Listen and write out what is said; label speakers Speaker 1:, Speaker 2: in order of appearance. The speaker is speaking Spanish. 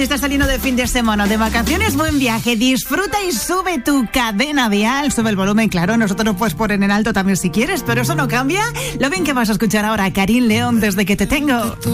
Speaker 1: si estás saliendo de fin de semana o de vacaciones, buen viaje, disfruta y sube tu cadena dial, sube el volumen, claro, nosotros lo puedes poner en alto también si quieres, pero eso no cambia lo bien que vas a escuchar ahora a Karim León, Desde que te tengo.